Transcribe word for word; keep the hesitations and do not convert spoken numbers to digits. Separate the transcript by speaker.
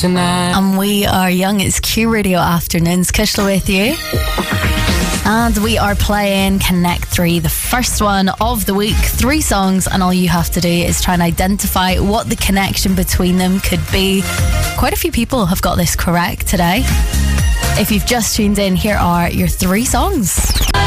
Speaker 1: tonight.
Speaker 2: And we are Young It's Q Radio Afternoons. Kushla with you. And we are playing Connect three, the first one of the week. Three songs, and all you have to do is try and identify what the connection between them could be. Quite a few people have got this correct today. If you've just tuned in, here are your three songs.